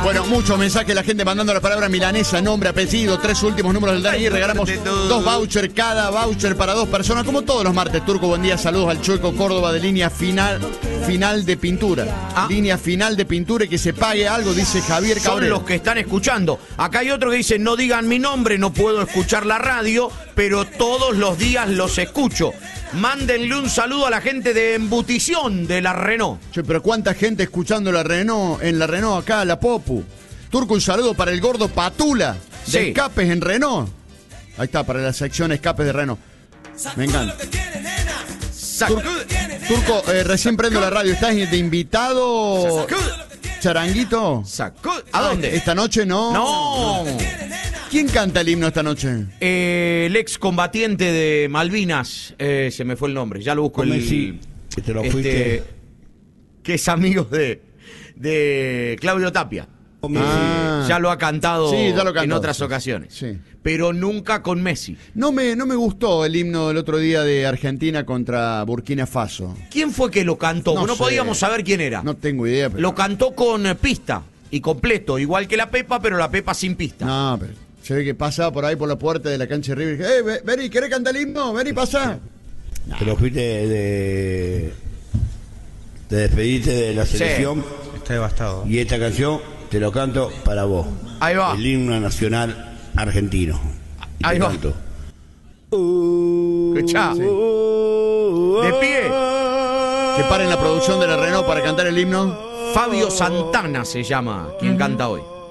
Bueno, muchos mensajes, la gente mandando la palabra milanesa, nombre, apellido, 3 últimos números del DNI. Regalamos 2 vouchers, cada voucher para 2 personas, como todos los martes. Turco, buen día, saludos al Chueco Córdoba de línea final de pintura. Línea final de pintura y que se pague algo, dice Javier Cabrera. Son los que están escuchando. Acá hay otro que dice, no digan mi nombre, no puedo escuchar la radio, pero todos los días los escucho. Mándenle un saludo a la gente de embutición de la Renault. Che, pero cuánta gente escuchando la Renault, en la Renault acá, la Popu. Turco, un saludo para el gordo Patula, de Sí. escapes en Renault. Ahí está, para la sección escapes de Renault. Me encanta. Turco, recién prendo la radio. ¿Estás de invitado, Charanguito? ¿A dónde? ¿Esta noche no? No. ¿Quién canta el himno esta noche? El ex combatiente de Malvinas, se me fue el nombre, ya lo busco. Sí, que te lo fuiste. Que es amigo de Claudio Tapia. Ya lo ha cantado, Sí, ya lo ha cantado, en otras sí. ocasiones. Sí. Pero nunca con Messi. No me gustó el himno del otro día de Argentina contra Burkina Faso. ¿Quién fue que lo cantó? No No sé. podíamos saber quién era. No tengo idea. Pero... Lo cantó con pista y completo, igual que la Pepa, pero la Pepa sin pista. No, pero se ve que pasaba por ahí por la puerta de la cancha de River. Y dije, Vení, ¿querés cantar el himno? Vení, pasa. Te lo fuiste te despediste de la selección. Está devastado. Y esta canción te lo canto para vos. Ahí va. El himno nacional argentino. Y Ahí te va. canto. Escuchá. De pie. Que paren la producción de la Renault para cantar el himno. Fabio Santana se llama quien canta hoy.